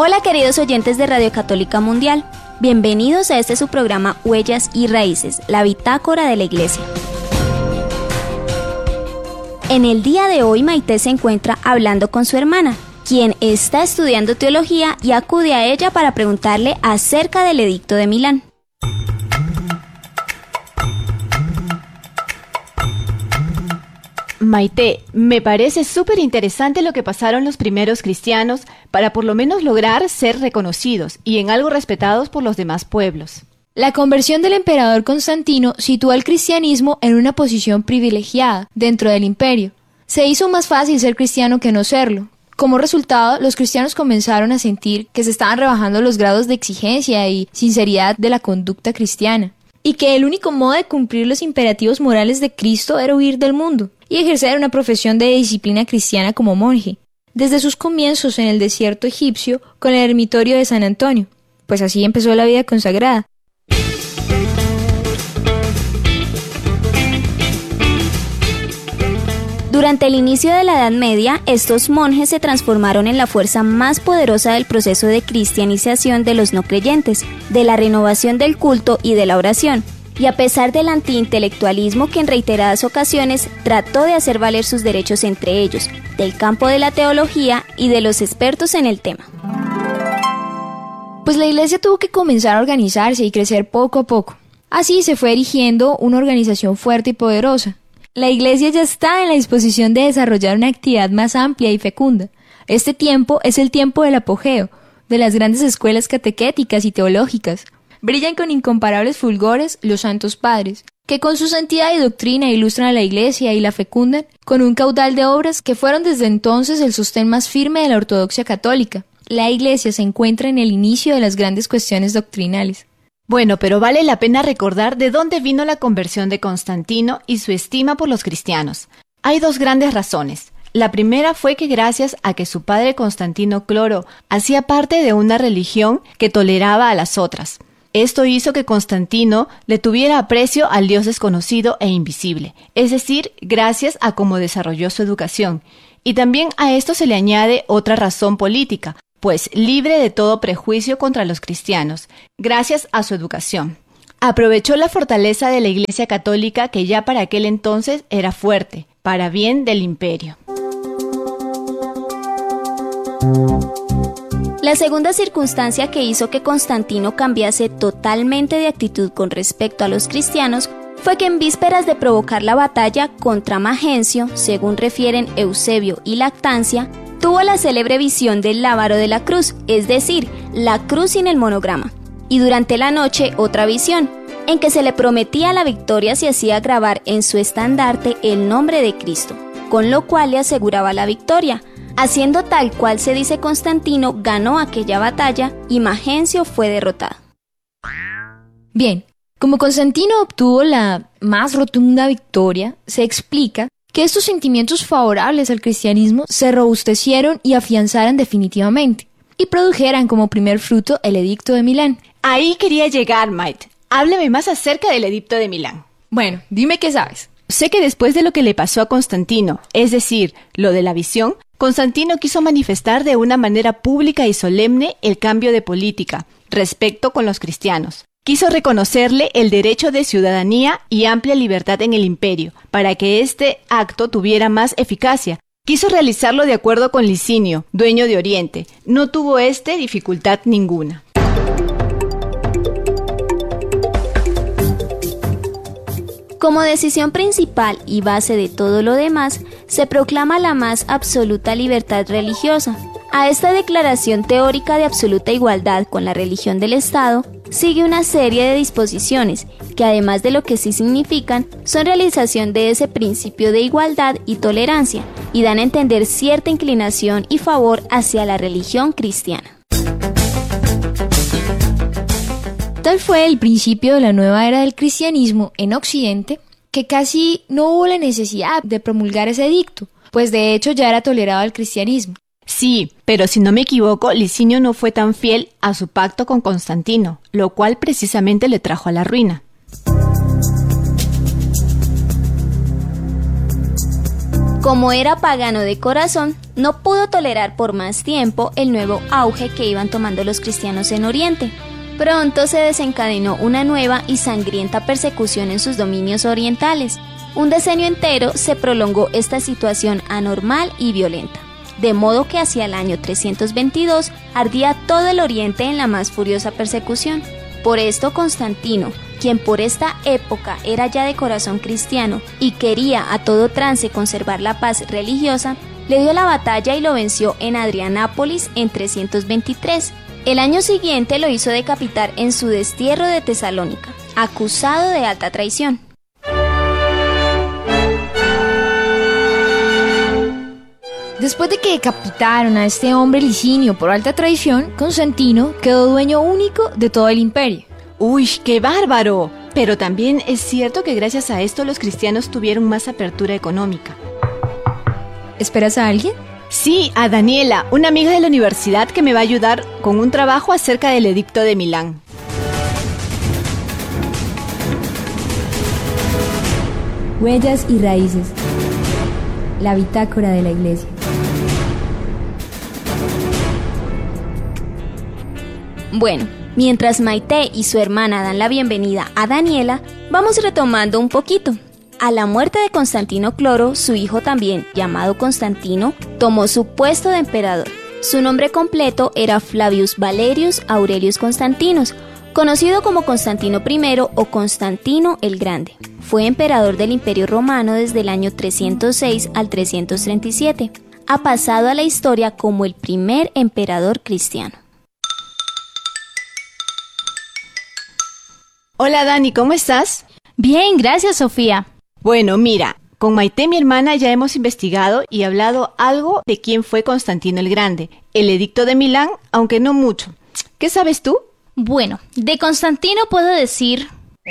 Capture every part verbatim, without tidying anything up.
Hola queridos oyentes de Radio Católica Mundial, bienvenidos a este su programa Huellas y Raíces, la bitácora de la Iglesia. En el día de hoy Maite se encuentra hablando con su hermana, quien está estudiando teología y acude a ella para preguntarle acerca del Edicto de Milán. Maite, me parece súper interesante lo que pasaron los primeros cristianos para por lo menos lograr ser reconocidos y en algo respetados por los demás pueblos. La conversión del emperador Constantino situó al cristianismo en una posición privilegiada dentro del imperio. Se hizo más fácil ser cristiano que no serlo. Como resultado, los cristianos comenzaron a sentir que se estaban rebajando los grados de exigencia y sinceridad de la conducta cristiana, y que el único modo de cumplir los imperativos morales de Cristo era huir del mundo y ejercer una profesión de disciplina cristiana como monje, desde sus comienzos en el desierto egipcio con el ermitorio de San Antonio. Pues así empezó la vida consagrada. Durante el inicio de la Edad Media, estos monjes se transformaron en la fuerza más poderosa del proceso de cristianización de los no creyentes, de la renovación del culto y de la oración. Y a pesar del antiintelectualismo que en reiteradas ocasiones trató de hacer valer sus derechos entre ellos, del campo de la teología y de los expertos en el tema. Pues la Iglesia tuvo que comenzar a organizarse y crecer poco a poco. Así se fue erigiendo una organización fuerte y poderosa. La Iglesia ya está en la disposición de desarrollar una actividad más amplia y fecunda. Este tiempo es el tiempo del apogeo, de las grandes escuelas catequéticas y teológicas. Brillan con incomparables fulgores los santos padres, que con su santidad y doctrina ilustran a la Iglesia y la fecundan con un caudal de obras que fueron desde entonces el sostén más firme de la ortodoxia católica. La Iglesia se encuentra en el inicio de las grandes cuestiones doctrinales. Bueno, pero vale la pena recordar de dónde vino la conversión de Constantino y su estima por los cristianos. Hay dos grandes razones. La primera fue que gracias a que su padre Constantino Cloro hacía parte de una religión que toleraba a las otras. Esto hizo que Constantino le tuviera aprecio al Dios desconocido e invisible, es decir, gracias a cómo desarrolló su educación. Y también a esto se le añade otra razón política, pues libre de todo prejuicio contra los cristianos, gracias a su educación. Aprovechó la fortaleza de la Iglesia Católica que ya para aquel entonces era fuerte, para bien del imperio. La segunda circunstancia que hizo que Constantino cambiase totalmente de actitud con respecto a los cristianos fue que en vísperas de provocar la batalla contra Magencio, según refieren Eusebio y Lactancia, tuvo la célebre visión del lábaro de la cruz, es decir, la cruz sin el monograma, y durante la noche otra visión, en que se le prometía la victoria si hacía grabar en su estandarte el nombre de Cristo, con lo cual le aseguraba la victoria. Haciendo tal cual se dice, Constantino ganó aquella batalla y Magencio fue derrotado. Bien, como Constantino obtuvo la más rotunda victoria, se explica que estos sentimientos favorables al cristianismo se robustecieron y afianzaran definitivamente, y produjeran como primer fruto el Edicto de Milán. Ahí quería llegar, Maite. Háblame más acerca del Edicto de Milán. Bueno, dime qué sabes. Sé que después de lo que le pasó a Constantino, es decir, lo de la visión, Constantino quiso manifestar de una manera pública y solemne el cambio de política respecto con los cristianos. Quiso reconocerle el derecho de ciudadanía y amplia libertad en el imperio, para que este acto tuviera más eficacia. Quiso realizarlo de acuerdo con Licinio, dueño de Oriente. No tuvo este dificultad ninguna. Como decisión principal y base de todo lo demás, se proclama la más absoluta libertad religiosa. A esta declaración teórica de absoluta igualdad con la religión del Estado, sigue una serie de disposiciones que, además de lo que sí significan, son realización de ese principio de igualdad y tolerancia, y dan a entender cierta inclinación y favor hacia la religión cristiana. Tal fue el principio de la nueva era del cristianismo en Occidente, que casi no hubo la necesidad de promulgar ese edicto, pues de hecho ya era tolerado el cristianismo. Sí, pero si no me equivoco, Licinio no fue tan fiel a su pacto con Constantino, lo cual precisamente le trajo a la ruina. Como era pagano de corazón, no pudo tolerar por más tiempo el nuevo auge que iban tomando los cristianos en Oriente. Pronto se desencadenó una nueva y sangrienta persecución en sus dominios orientales. Un decenio entero se prolongó esta situación anormal y violenta, de modo que hacia el año trescientos veintidós ardía todo el Oriente en la más furiosa persecución. Por esto Constantino, quien por esta época era ya de corazón cristiano y quería a todo trance conservar la paz religiosa, le dio la batalla y lo venció en Adrianápolis en trescientos veintitrés. El año siguiente lo hizo decapitar en su destierro de Tesalónica, acusado de alta traición. Después de que decapitaron a este hombre Licinio por alta traición, Constantino quedó dueño único de todo el imperio. ¡Uy, qué bárbaro! Pero también es cierto que gracias a esto los cristianos tuvieron más apertura económica. ¿Esperas a alguien? Sí, a Daniela, una amiga de la universidad que me va a ayudar con un trabajo acerca del Edicto de Milán. Huellas y raíces. La bitácora de la Iglesia. Bueno, mientras Maite y su hermana dan la bienvenida a Daniela, vamos retomando un poquito. A la muerte de Constantino Cloro, su hijo también, llamado Constantino, tomó su puesto de emperador. Su nombre completo era Flavius Valerius Aurelius Constantinus, conocido como Constantino primero o Constantino el Grande. Fue emperador del Imperio Romano desde el año trescientos seis al trescientos treinta y siete. Ha pasado a la historia como el primer emperador cristiano. Hola Dani, ¿cómo estás? Bien, gracias Sofía. Bueno, mira, con Maite, mi hermana, ya hemos investigado y hablado algo de quién fue Constantino el Grande, el Edicto de Milán, aunque no mucho. ¿Qué sabes tú? Bueno, de Constantino puedo decir...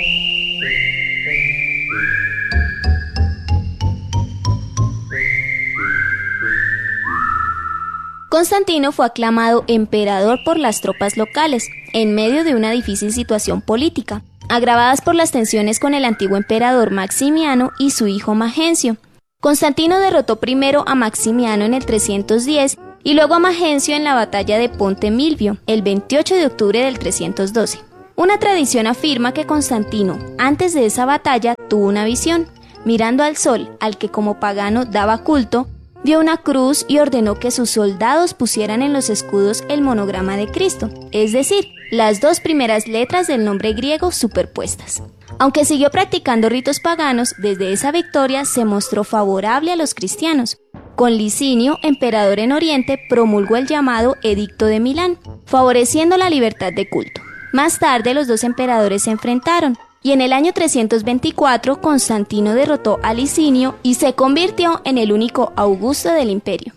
Constantino fue aclamado emperador por las tropas locales, en medio de una difícil situación política, agravadas por las tensiones con el antiguo emperador Maximiano y su hijo Magencio. Constantino derrotó primero a Maximiano en el trescientos diez y luego a Magencio en la batalla de Ponte Milvio, el veintiocho de octubre del trescientos doce. Una tradición afirma que Constantino, antes de esa batalla, tuvo una visión. Mirando al sol, al que como pagano daba culto, vio una cruz y ordenó que sus soldados pusieran en los escudos el monograma de Cristo, es decir, las dos primeras letras del nombre griego superpuestas. Aunque siguió practicando ritos paganos, desde esa victoria se mostró favorable a los cristianos. Con Licinio, emperador en Oriente, promulgó el llamado Edicto de Milán, favoreciendo la libertad de culto. Más tarde los dos emperadores se enfrentaron, y en el año trescientos veinticuatro Constantino derrotó a Licinio y se convirtió en el único Augusto del imperio.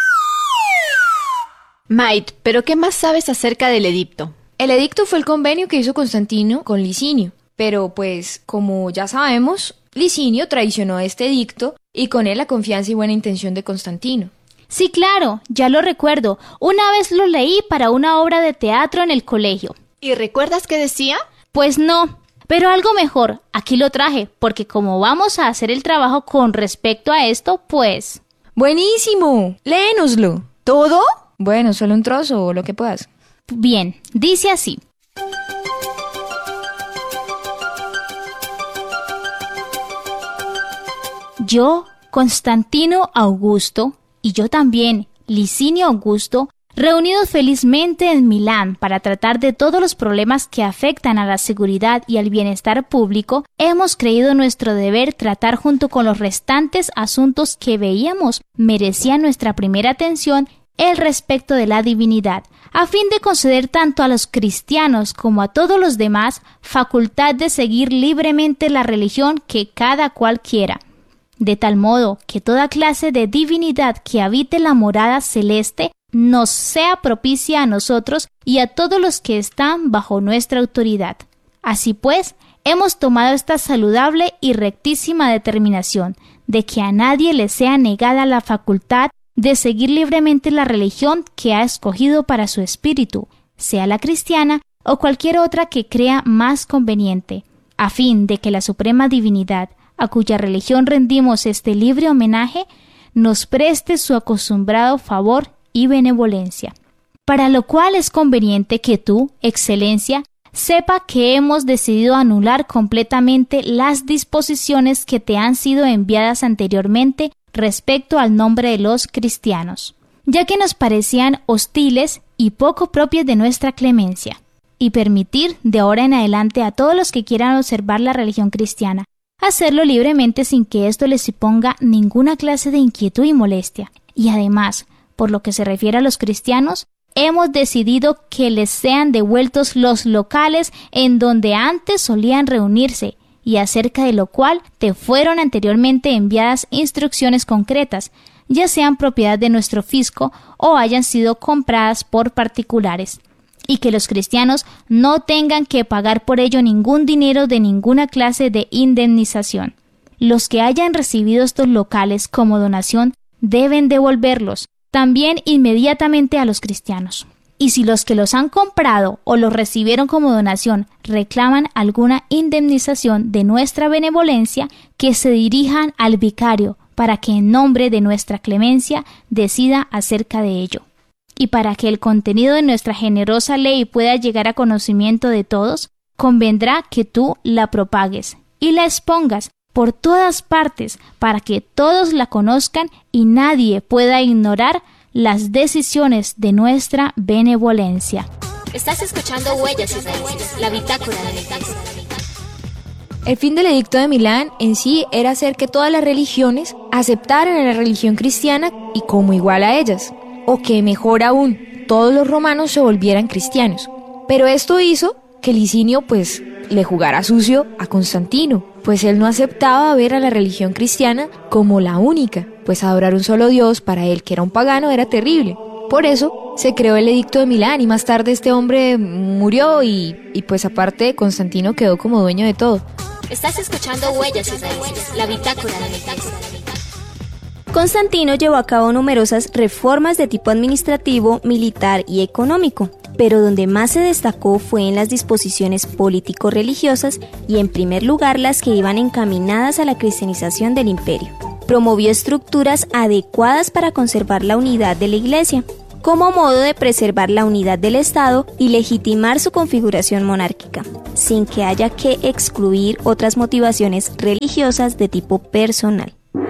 Maite, ¿pero qué más sabes acerca del edicto? El edicto fue el convenio que hizo Constantino con Licinio, pero pues, como ya sabemos, Licinio traicionó este edicto y con él la confianza y buena intención de Constantino. Sí, claro, ya lo recuerdo. Una vez lo leí para una obra de teatro en el colegio. ¿Y recuerdas qué decía? Pues no. Pero algo mejor, aquí lo traje, porque como vamos a hacer el trabajo con respecto a esto, pues... ¡Buenísimo! ¡Léenoslo! ¿Todo? Bueno, solo un trozo o lo que puedas. Bien, dice así. Yo, Constantino Augusto, y yo también, Licinio Augusto, reunidos felizmente en Milán para tratar de todos los problemas que afectan a la seguridad y al bienestar público, hemos creído nuestro deber tratar junto con los restantes asuntos que veíamos merecían nuestra primera atención el respecto de la divinidad, a fin de conceder tanto a los cristianos como a todos los demás facultad de seguir libremente la religión que cada cual quiera, de tal modo que toda clase de divinidad que habite la morada celeste nos sea propicia a nosotros y a todos los que están bajo nuestra autoridad. Así pues, hemos tomado esta saludable y rectísima determinación de que a nadie le sea negada la facultad de seguir libremente la religión que ha escogido para su espíritu, sea la cristiana o cualquier otra que crea más conveniente, a fin de que la suprema divinidad, a cuya religión rendimos este libre homenaje, nos preste su acostumbrado favor y benevolencia. Para lo cual es conveniente que tú, Excelencia, sepa que hemos decidido anular completamente las disposiciones que te han sido enviadas anteriormente respecto al nombre de los cristianos, ya que nos parecían hostiles y poco propias de nuestra clemencia, y permitir de ahora en adelante a todos los que quieran observar la religión cristiana, hacerlo libremente sin que esto les suponga ninguna clase de inquietud y molestia. Y además, por lo que se refiere a los cristianos, hemos decidido que les sean devueltos los locales en donde antes solían reunirse, y acerca de lo cual te fueron anteriormente enviadas instrucciones concretas, ya sean propiedad de nuestro fisco o hayan sido compradas por particulares, y que los cristianos no tengan que pagar por ello ningún dinero de ninguna clase de indemnización. Los que hayan recibido estos locales como donación deben devolverlos también inmediatamente a los cristianos. Y si los que los han comprado o los recibieron como donación reclaman alguna indemnización de nuestra benevolencia, que se dirijan al vicario para que en nombre de nuestra clemencia decida acerca de ello. Y para que el contenido de nuestra generosa ley pueda llegar a conocimiento de todos, convendrá que tú la propagues y la expongas por todas partes para que todos la conozcan y nadie pueda ignorar las decisiones de nuestra benevolencia. Estás escuchando Huellas Israelíes, la bitácora de la Iglesia. El fin del Edicto de Milán en sí era hacer que todas las religiones aceptaran a la religión cristiana y como igual a ellas, o que mejor aún, todos los romanos se volvieran cristianos. Pero esto hizo que Licinio pues le jugara sucio a Constantino, pues él no aceptaba ver a la religión cristiana como la única, pues adorar un solo Dios para él, que era un pagano, era terrible. Por eso se creó el Edicto de Milán y más tarde este hombre murió y, y pues aparte Constantino quedó como dueño de todo. Estás escuchando Huellas Israelíes, la bitácora de la Iglesia. Constantino llevó a cabo numerosas reformas de tipo administrativo, militar y económico, pero donde más se destacó fue en las disposiciones político-religiosas y en primer lugar las que iban encaminadas a la cristianización del imperio. Promovió estructuras adecuadas para conservar la unidad de la Iglesia, como modo de preservar la unidad del Estado y legitimar su configuración monárquica, sin que haya que excluir otras motivaciones religiosas de tipo personal.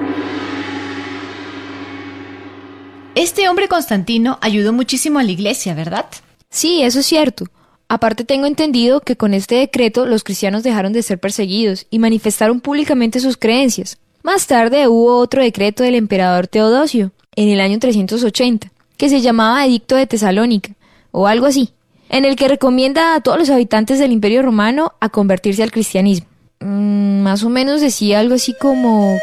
Este hombre Constantino ayudó muchísimo a la Iglesia, ¿verdad? Sí, eso es cierto. Aparte tengo entendido que con este decreto los cristianos dejaron de ser perseguidos y manifestaron públicamente sus creencias. Más tarde hubo otro decreto del emperador Teodosio, en el año trescientos ochenta, que se llamaba Edicto de Tesalónica, o algo así, en el que recomienda a todos los habitantes del Imperio Romano a convertirse al cristianismo. Mm, más o menos decía algo así como: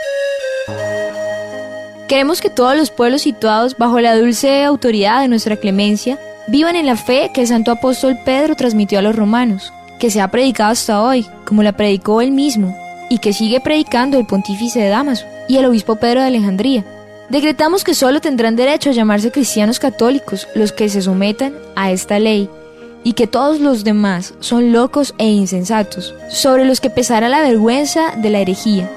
queremos que todos los pueblos situados bajo la dulce autoridad de nuestra clemencia vivan en la fe que el santo apóstol Pedro transmitió a los romanos, que se ha predicado hasta hoy, como la predicó él mismo, y que sigue predicando el pontífice de Dámaso y el obispo Pedro de Alejandría. Decretamos que solo tendrán derecho a llamarse cristianos católicos los que se sometan a esta ley, y que todos los demás son locos e insensatos, sobre los que pesará la vergüenza de la herejía.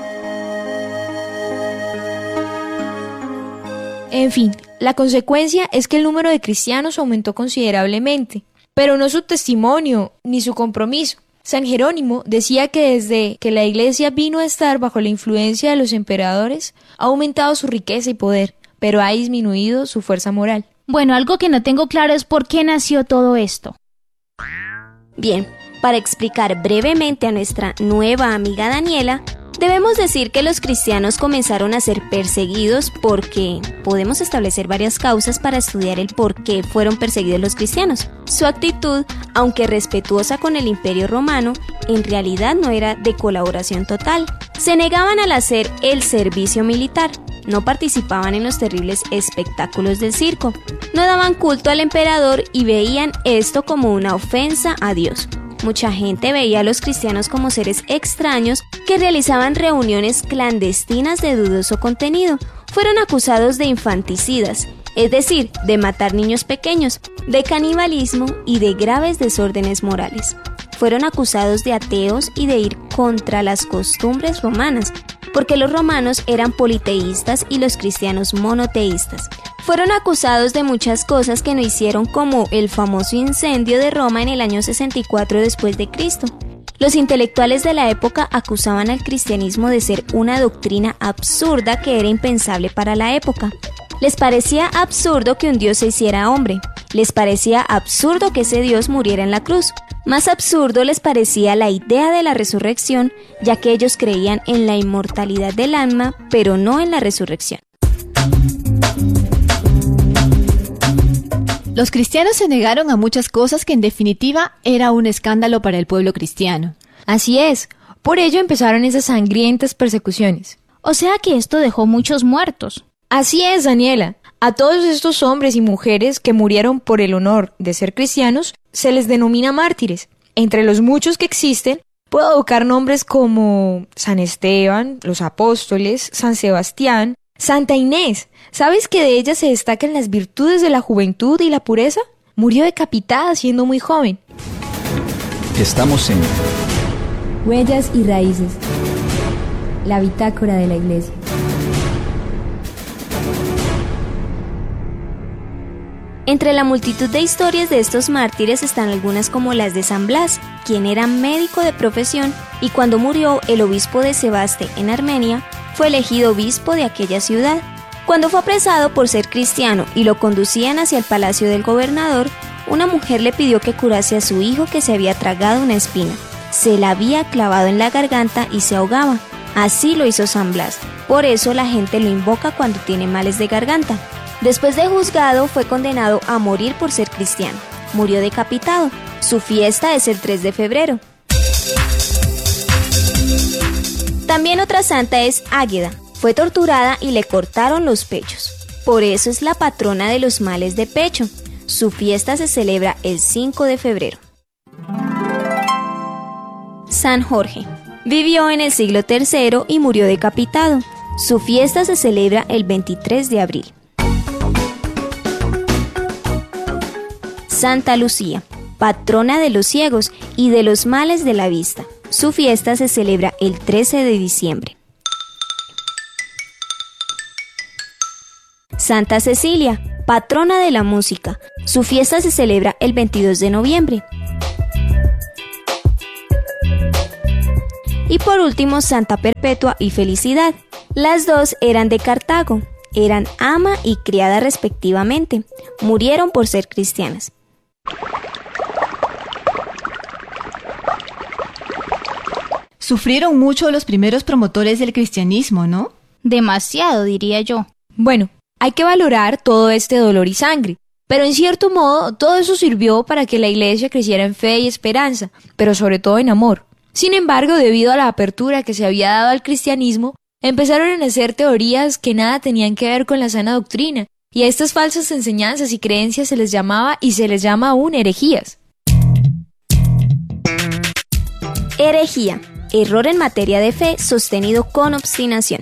En fin, la consecuencia es que el número de cristianos aumentó considerablemente, pero no su testimonio ni su compromiso. San Jerónimo decía que desde que la Iglesia vino a estar bajo la influencia de los emperadores, ha aumentado su riqueza y poder, pero ha disminuido su fuerza moral. Bueno, algo que no tengo claro es por qué nació todo esto. Bien, para explicar brevemente a nuestra nueva amiga Daniela, debemos decir que los cristianos comenzaron a ser perseguidos porque podemos establecer varias causas para estudiar el por qué fueron perseguidos los cristianos. Su actitud, aunque respetuosa con el Imperio Romano, en realidad no era de colaboración total. Se negaban al hacer el servicio militar, no participaban en los terribles espectáculos del circo, no daban culto al emperador y veían esto como una ofensa a Dios. Mucha gente veía a los cristianos como seres extraños que realizaban reuniones clandestinas de dudoso contenido. Fueron acusados de infanticidas, es decir, de matar niños pequeños, de canibalismo y de graves desórdenes morales. Fueron acusados de ateos y de ir contra las costumbres romanas, porque los romanos eran politeístas y los cristianos monoteístas. Fueron acusados de muchas cosas que no hicieron, como el famoso incendio de Roma en el año sesenta y cuatro después de Cristo. Los intelectuales de la época acusaban al cristianismo de ser una doctrina absurda que era impensable para la época. Les parecía absurdo que un Dios se hiciera hombre. Les parecía absurdo que ese Dios muriera en la cruz. Más absurdo les parecía la idea de la resurrección, ya que ellos creían en la inmortalidad del alma, pero no en la resurrección. Los cristianos se negaron a muchas cosas que en definitiva era un escándalo para el pueblo cristiano. Así es, por ello empezaron esas sangrientas persecuciones. O sea que esto dejó muchos muertos. Así es, Daniela. A todos estos hombres y mujeres que murieron por el honor de ser cristianos, se les denomina mártires. Entre los muchos que existen, puedo evocar nombres como San Esteban, los apóstoles, San Sebastián, Santa Inés. ¿Sabes que de ella se destacan las virtudes de la juventud y la pureza? Murió decapitada siendo muy joven. Estamos en Huellas y Raíces, la bitácora de la Iglesia. Entre la multitud de historias de estos mártires están algunas como las de San Blas, quien era médico de profesión y cuando murió el obispo de Sebaste en Armenia, fue elegido obispo de aquella ciudad. Cuando fue apresado por ser cristiano y lo conducían hacia el palacio del gobernador, una mujer le pidió que curase a su hijo que se había tragado una espina. Se la había clavado en la garganta y se ahogaba. Así lo hizo San Blas. Por eso la gente lo invoca cuando tiene males de garganta. Después de juzgado, fue condenado a morir por ser cristiano. Murió decapitado. Su fiesta es el tres de febrero. También otra santa es Águeda. Fue torturada y le cortaron los pechos. Por eso es la patrona de los males de pecho. Su fiesta se celebra el cinco de febrero. San Jorge. Vivió en el siglo tercero y murió decapitado. Su fiesta se celebra el veintitrés de abril. Santa Lucía, patrona de los ciegos y de los males de la vista. Su fiesta se celebra el trece de diciembre. Santa Cecilia, patrona de la música. Su fiesta se celebra el veintidós de noviembre. Y por último, Santa Perpetua y Felicidad. Las dos eran de Cartago. Eran ama y criada respectivamente. Murieron por ser cristianas. Sufrieron mucho los primeros promotores del cristianismo, ¿no? Demasiado, diría yo. Bueno, hay que valorar todo este dolor y sangre, pero en cierto modo todo eso sirvió para que la iglesia creciera en fe y esperanza, pero sobre todo en amor. Sin embargo, debido a la apertura que se había dado al cristianismo, empezaron a nacer teorías que nada tenían que ver con la sana doctrina, y a estas falsas enseñanzas y creencias se les llamaba y se les llama aún herejías. Herejía, error en materia de fe sostenido con obstinación.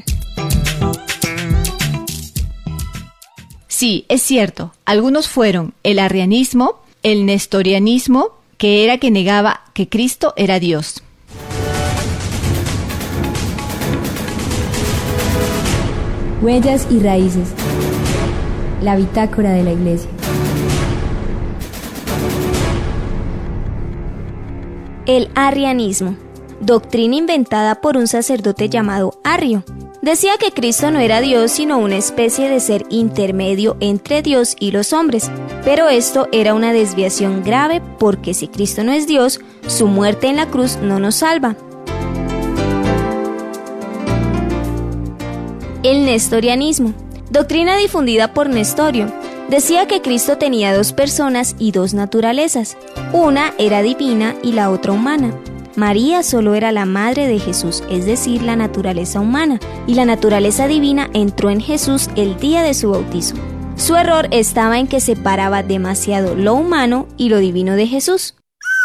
Sí, es cierto. Algunos fueron el arrianismo, el nestorianismo, que era que negaba que Cristo era Dios. Huellas y Raíces, la bitácora de la Iglesia. El arrianismo, doctrina inventada por un sacerdote llamado Arrio. Decía que Cristo no era Dios, sino una especie de ser intermedio entre Dios y los hombres. Pero esto era una desviación grave porque si Cristo no es Dios, su muerte en la cruz no nos salva. El nestorianismo, doctrina difundida por Nestorio, decía que Cristo tenía dos personas y dos naturalezas. Una era divina y la otra humana. María solo era la madre de Jesús, es decir, la naturaleza humana, y la naturaleza divina entró en Jesús el día de su bautizo. Su error estaba en que separaba demasiado lo humano y lo divino de Jesús.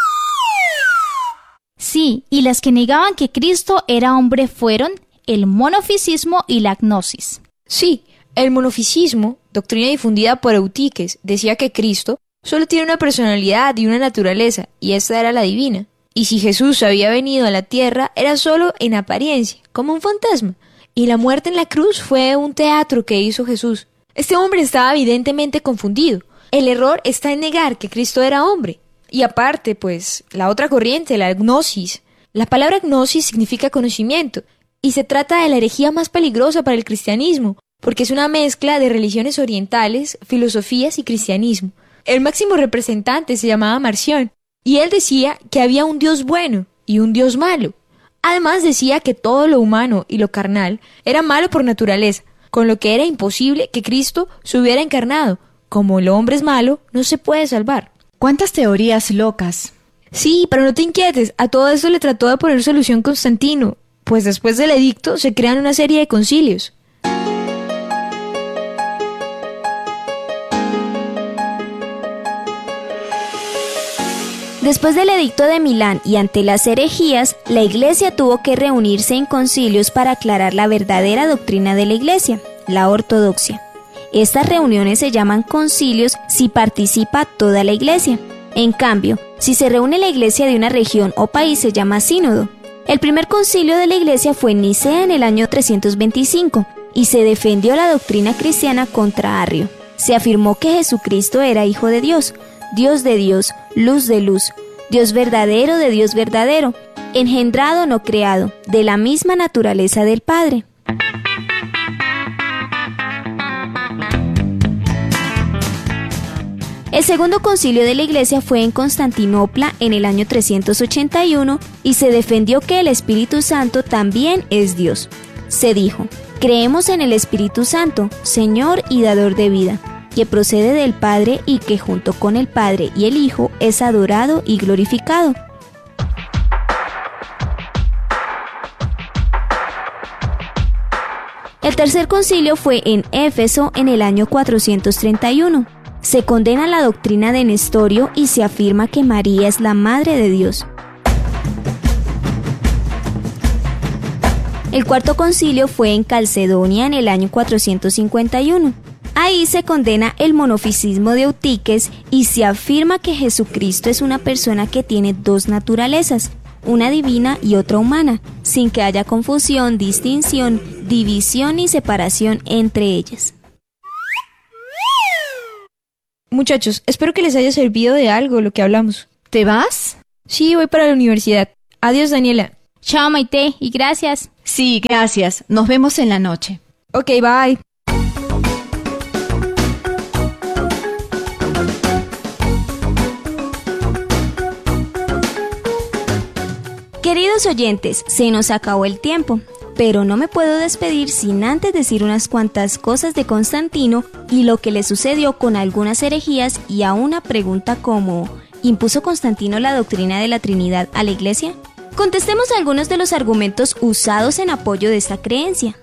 Sí, y las que negaban que Cristo era hombre fueron el monofisismo y la gnosis. Sí, el monofisismo, doctrina difundida por Eutiques, decía que Cristo solo tiene una personalidad y una naturaleza, y esta era la divina. Y si Jesús había venido a la tierra, era solo en apariencia, como un fantasma. y la muerte en la cruz fue un teatro que hizo Jesús. Este hombre estaba evidentemente confundido. El error está en negar que Cristo era hombre. Y aparte, pues, la otra corriente, la gnosis. La palabra gnosis significa conocimiento, y se trata de la herejía más peligrosa para el cristianismo, porque es una mezcla de religiones orientales, filosofías y cristianismo. El máximo representante se llamaba Marción, y él decía que había un Dios bueno y un Dios malo. Además decía que todo lo humano y lo carnal era malo por naturaleza, con lo que era imposible que Cristo se hubiera encarnado. Como el hombre es malo, no se puede salvar. ¿Cuántas teorías locas? Sí, pero no te inquietes, a todo esto le trató de poner solución Constantino, pues después del edicto se crean una serie de concilios. Después del edicto de Milán y ante las herejías, la Iglesia tuvo que reunirse en concilios para aclarar la verdadera doctrina de la Iglesia, la ortodoxia. Estas reuniones se llaman concilios si participa toda la Iglesia. En cambio, si se reúne la Iglesia de una región o país se llama sínodo. El primer concilio de la Iglesia fue en Nicea en el año trescientos veinticinco y se defendió la doctrina cristiana contra Arrio. Se afirmó que Jesucristo era Hijo de Dios, Dios de Dios, luz de luz, Dios verdadero de Dios verdadero, engendrado no creado, de la misma naturaleza del Padre. El segundo concilio de la Iglesia fue en Constantinopla en el año trescientos ochenta y uno y se defendió que el Espíritu Santo también es Dios. Se dijo: creemos en el Espíritu Santo, Señor y dador de vida, que procede del Padre y que junto con el Padre y el Hijo es adorado y glorificado. El tercer concilio fue en Éfeso en el año cuatrocientos treinta y uno. Se condena la doctrina de Nestorio y se afirma que María es la Madre de Dios. El cuarto concilio fue en Calcedonia en el año cuatrocientos cincuenta y uno. Ahí se condena el monofisismo de Eutiques y se afirma que Jesucristo es una persona que tiene dos naturalezas, una divina y otra humana, sin que haya confusión, distinción, división y separación entre ellas. Muchachos, espero que les haya servido de algo lo que hablamos. ¿Te vas? Sí, voy para la universidad. Adiós, Daniela. Chao, Maite, y gracias. Sí, gracias. Nos vemos en la noche. Ok, bye. Queridos oyentes, se nos acabó el tiempo, pero no me puedo despedir sin antes decir unas cuantas cosas de Constantino y lo que le sucedió con algunas herejías y a una pregunta como: ¿impuso Constantino la doctrina de la Trinidad a la Iglesia? Contestemos algunos de los argumentos usados en apoyo de esta creencia.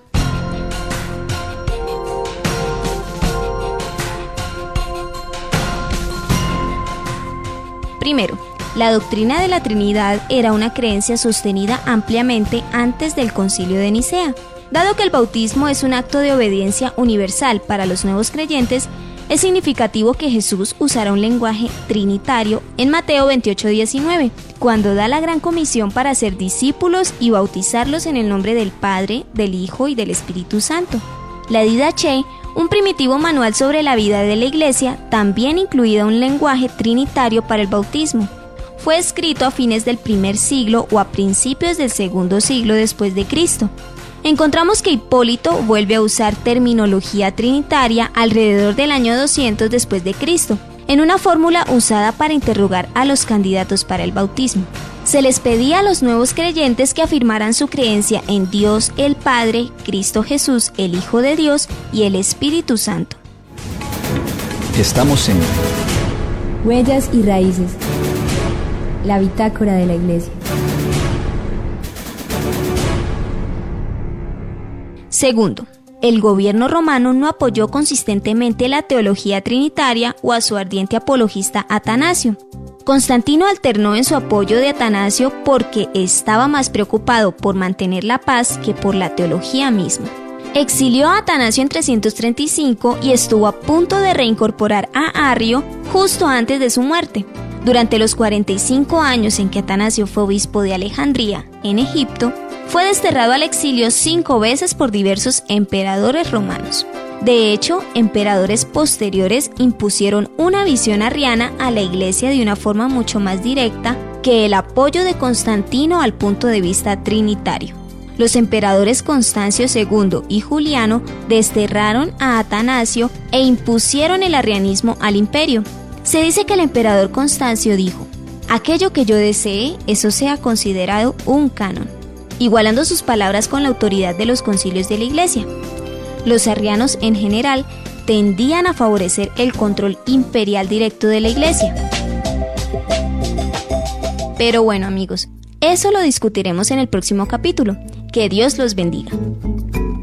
Primero, la doctrina de la Trinidad era una creencia sostenida ampliamente antes del Concilio de Nicea. Dado que el bautismo es un acto de obediencia universal para los nuevos creyentes, es significativo que Jesús usara un lenguaje trinitario en Mateo veintiocho diecinueve, cuando da la gran comisión para ser discípulos y bautizarlos en el nombre del Padre, del Hijo y del Espíritu Santo. La Didache, un primitivo manual sobre la vida de la Iglesia, también incluía un lenguaje trinitario para el bautismo. Fue escrito a fines del primer siglo o a principios del segundo siglo después de Cristo. Encontramos que Hipólito vuelve a usar terminología trinitaria alrededor del año doscientos después de Cristo, en una fórmula usada para interrogar a los candidatos para el bautismo. Se les pedía a los nuevos creyentes que afirmaran su creencia en Dios el Padre, Cristo Jesús, el Hijo de Dios y el Espíritu Santo. Estamos en Huellas y raíces. La bitácora de la Iglesia. Segundo, el gobierno romano no apoyó consistentemente la teología trinitaria o a su ardiente apologista Atanasio. Constantino alternó en su apoyo de Atanasio porque estaba más preocupado por mantener la paz que por la teología misma. Exilió a Atanasio en trescientos treinta y cinco y estuvo a punto de reincorporar a Arrio justo antes de su muerte. Durante los cuarenta y cinco años en que Atanasio fue obispo de Alejandría, en Egipto, Fue desterrado al exilio cinco veces por diversos emperadores romanos. De hecho, emperadores posteriores impusieron una visión arriana a la Iglesia de una forma mucho más directa que el apoyo de Constantino al punto de vista trinitario. Los emperadores Constancio segundo y Juliano desterraron a Atanasio e impusieron el arrianismo al imperio. Se dice que el emperador Constancio dijo: aquello que yo desee, eso sea considerado un canon, igualando sus palabras con la autoridad de los concilios de la Iglesia. Los arrianos en general tendían a favorecer el control imperial directo de la Iglesia. Pero bueno, amigos, eso lo discutiremos en el próximo capítulo. Que Dios los bendiga.